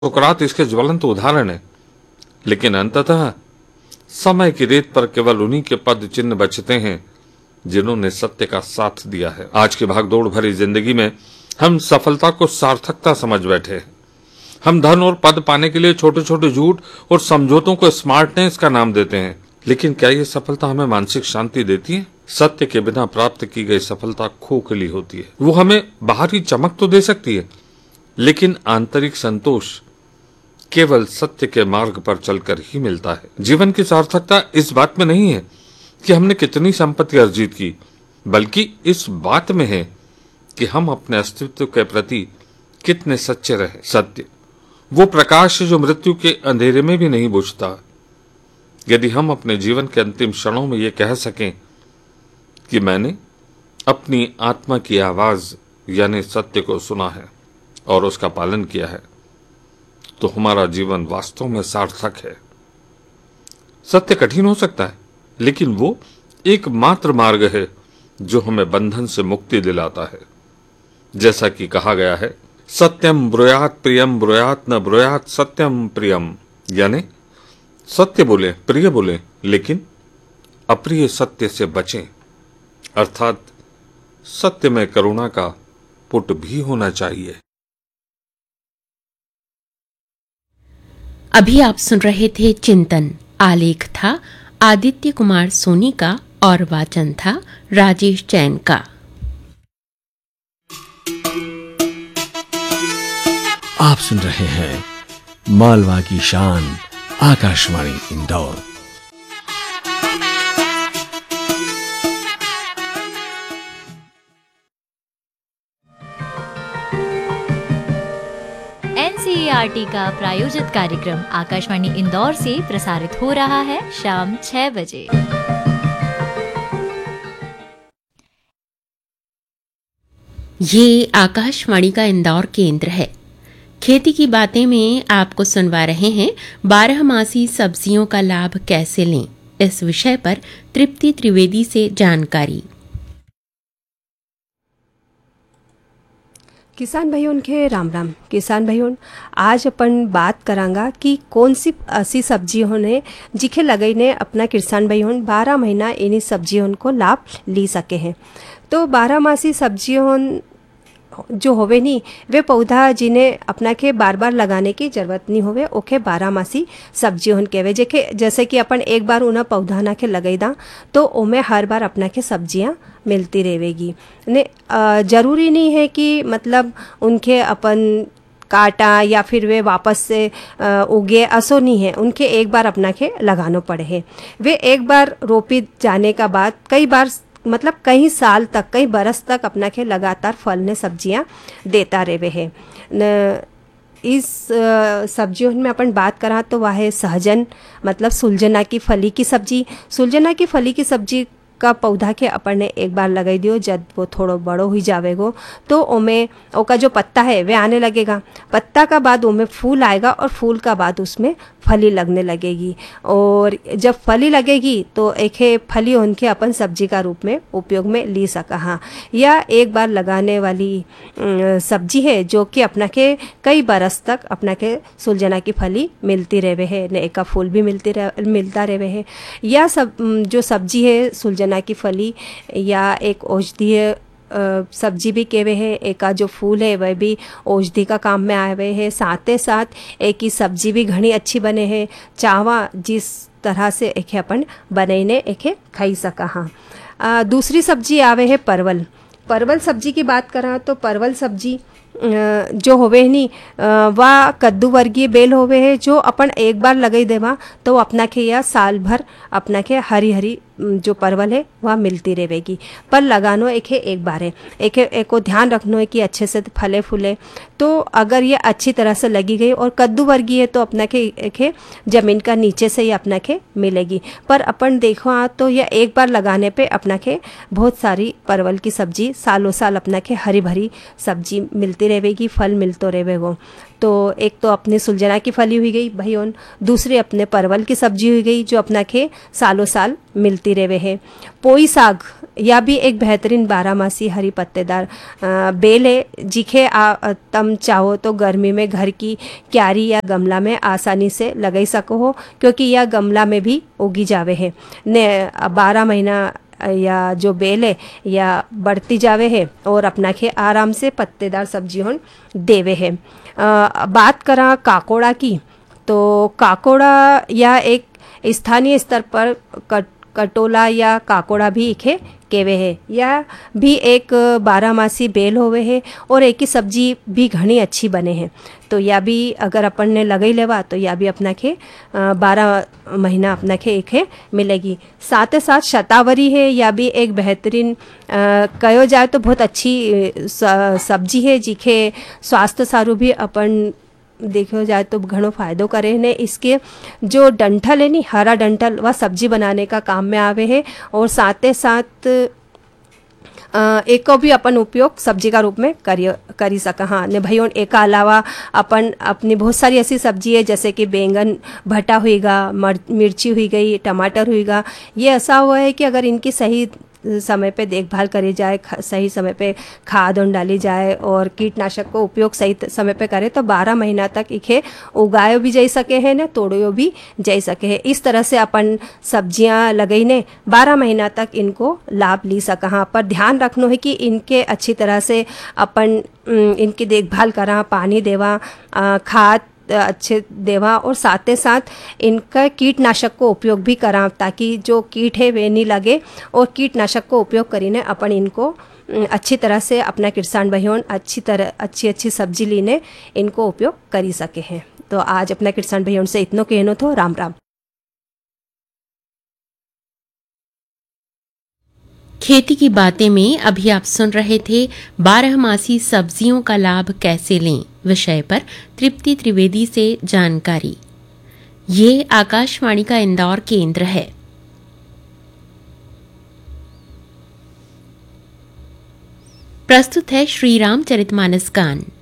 सुकरात इसके ज्वलंत उदाहरण है। लेकिन अंततः समय की रेत पर केवल उन्हीं के पद चिन्ह बचते हैं जिन्होंने सत्य का साथ दिया है। आज की भागदौड़ भरी जिंदगी में हम सफलता को सार्थकता समझ बैठे हैं। हम धन और पद पाने के लिए छोटे छोटे झूठ और समझौतों को स्मार्टनेस का नाम देते हैं। लेकिन क्या ये सफलता हमें मानसिक शांति देती है? सत्य के बिना प्राप्त की गई सफलता खोखली होती है। वो हमें बाहरी चमक तो दे सकती है, लेकिन आंतरिक संतोष केवल सत्य के मार्ग पर चलकर ही मिलता है। जीवन की सार्थकता इस बात में नहीं है कि हमने कितनी संपत्ति अर्जित की, बल्कि इस बात में है कि हम अपने अस्तित्व के प्रति कितने सच्चे रहे। सत्य वो प्रकाश है जो मृत्यु के अंधेरे में भी नहीं बुझता। यदि हम अपने जीवन के अंतिम क्षणों में ये कह सकें कि मैंने अपनी आत्मा की आवाज यानी सत्य को सुना है और उसका पालन किया है, तो हमारा जीवन वास्तव में सार्थक है। सत्य कठिन हो सकता है, लेकिन वो एकमात्र मार्ग है जो हमें बंधन से मुक्ति दिलाता है। जैसा कि कहा गया है, सत्यम ब्रूयात प्रियम ब्रूयात न ब्रूयात सत्यम प्रियम, यानी सत्य बोले, प्रिय बोले, लेकिन अप्रिय सत्य से बचें। अर्थात सत्य में करुणा का पुट भी होना चाहिए। अभी आप सुन रहे थे चिंतन। आलेख था आदित्य कुमार सोनी का और वाचन था राजेश जैन का। आप सुन रहे हैं मालवा की शान आकाशवाणी इंदौर। एनसीईआरटी का प्रायोजित कार्यक्रम आकाशवाणी इंदौर से प्रसारित हो रहा है शाम 6 बजे। ये आकाशवाणी का इंदौर केंद्र है। खेती की बातें में आपको सुनवा रहे हैं 12मासी सब्जियों का लाभ कैसे लें, इस विषय पर तृप्ति त्रिवेदी से जानकारी। किसान भाइयों के राम राम। किसान भाइयों, आज अपन बात करांगा कि कौन सी ऐसी सब्जियों ने जिखे लगई ने अपना किसान भाइयों 12 महीना इन्हीं सब्जियों को लाभ ली सके हैं। तो 12मासी सब्जियों जो होवे नहीं, वे पौधा जिन्हें अपना के बार बार लगाने की जरूरत नहीं होवे, ओके 12मासी सब्जियों कहवे। जेके जैसे कि अपन एक बार उन्हें पौधा ना के लगई दा तो ओमे हर बार अपना के सब्जियां मिलती रहेगी ने। जरूरी नहीं है कि मतलब उनके अपन काटा या फिर वे वापस से उगे, असो नहीं है। उनके एक बार अपना के लगाना पड़े है। वे एक बार रोपी जाने का बाद कई बार मतलब कई साल तक, कई बरस तक अपना के लगातार फल ने सब्जियां देता रहे है। इस सब्जियों में अपन बात करा तो वह है सहजन, मतलब सुलझना की फली की सब्जी। सुलझना की फली की सब्जी का पौधा के अपन ने एक बार लगाई दियो, जब वो थोड़ो बड़ो ही जावेगो तो ओमे ओका जो पत्ता है वे आने लगेगा। पत्ता का बाद ओमे फूल आएगा और फूल का बाद उसमें फली लगने लगेगी। और जब फली लगेगी तो एक फली उनके अपन सब्जी का रूप में उपयोग में ली सका। हाँ, यह एक बार लगाने वाली सब्जी है जो कि अपना के कई बरस तक अपना के सुलझना की फली मिलती रहे है, ने एक का फूल भी मिलता रहे है। यह सब जो सब्जी है सुलझना की फली या एक औषधीय सब्जी भी केवे है। एक का जो फूल है वह भी औषधि का काम में आए हुए है। साथ ही साथ एक की सब्जी भी घनी अच्छी बने है। चावा जिस तरह से एक अपन बनेने एक खाई सका। हाँ, दूसरी सब्जी आवे है परवल। परवल सब्जी की बात करा तो परवल सब्जी जो होवे नहीं वह कद्दू वर्गीय बेल होवे है, जो अपन एक बार लगाई देवा तो अपना के या साल भर अपना के हरी हरी जो परवल है वह मिलती रहेगी। पर लगानो एक बार है। एक को ध्यान रखना है कि अच्छे से फले फूले। तो अगर ये अच्छी तरह से लगी गई और कद्दू वर्गीय है तो अपना के जमीन का नीचे से ही अपना के मिलेगी। पर अपन देखो तो यह एक बार लगाने पे अपना के बहुत सारी परवल की सब्जी सालों साल अपना के हरी भरी सब्जी मिलती रहेगी, फल मिलते रहेगो। तो एक तो अपने सुलझना की फली हुई गई भाइयों, दूसरी अपने परवल की सब्जी हुई गई जो अपना खे सालों साल मिलती रहे है। पोई साग या भी एक बेहतरीन बारहमासी हरी पत्तेदार बेल है, जिखे तम चाहो तो गर्मी में घर की क्यारी या गमला में आसानी से लगाई सको हो, क्योंकि यह गमला में भी उगी जावे है ने 12 महीना या जो बेल है या बढ़ती जावे है और अपना खे आराम से पत्तेदार सब्जी होन देवे है। बात करा काकोड़ा की, तो काकोड़ा या एक स्थानीय स्तर पर कटोला या काकोड़ा भी इखे केवे है, या भी एक बारहमासी बेल होवे है और एक ही सब्जी भी घनी अच्छी बने हैं। तो या भी अगर अपन ने लगई लेवा तो या भी अपना खे 12 महीना अपना खे एक है मिलेगी। साथ ही साथ शतावरी है, या भी एक बेहतरीन कहो जाए तो बहुत अच्छी सब्जी है, जिखे स्वास्थ्य सारू भी अपन देखो जाए तो घणो फायदो करे ने। इसके जो डंठल है नी, हरा डंठल, वह सब्जी बनाने का काम में आवे है और साथ ही साथ एक को भी अपन उपयोग सब्जी का रूप में करी सका। हाँ ने भाइयों, एक अलावा अपन अपनी बहुत सारी ऐसी सब्जी है जैसे कि बैंगन भटा हुईगा, मिर्ची हुई गई, टमाटर हुईगा। ये ऐसा हुआ है कि अगर इनकी सही समय पे देखभाल करी जाए, सही समय पे खाद डाली जाए और कीटनाशक को उपयोग सही समय पे करे तो 12 महीना तक इखे उगायो भी जा सके हैं ने तोड़ो भी जा सके हैं। इस तरह से अपन सब्जियां लगई ने 12 महीना तक इनको लाभ ली सका। हाँ, पर ध्यान रखना है कि इनके अच्छी तरह से अपन इनकी देखभाल करा, पानी देवा, खाद अच्छे देवा और साथ ही साथ इनका कीटनाशक को उपयोग भी करा, ताकि जो कीट है वे नहीं लगे। और कीटनाशक को उपयोग करीने अपन इनको अच्छी तरह से अपना किसान भाइयों अच्छी सब्जी लीने इनको उपयोग करी सके हैं। तो आज अपना किसान भाइयों से इतना कहनो तो राम राम। खेती की बातें में अभी आप सुन रहे थे 12मासी सब्जियों का लाभ कैसे लें विषय पर तृप्ति त्रिवेदी से जानकारी। ये आकाशवाणी का इंदौर केंद्र है। प्रस्तुत है श्री राम चरितमानस गान।